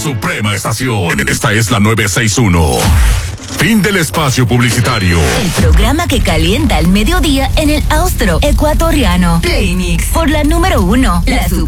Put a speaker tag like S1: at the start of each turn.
S1: suprema estación. Esta es la 961. Fin del espacio publicitario.
S2: El programa que calienta el mediodía en el austro ecuatoriano. Playmix por la número 1, la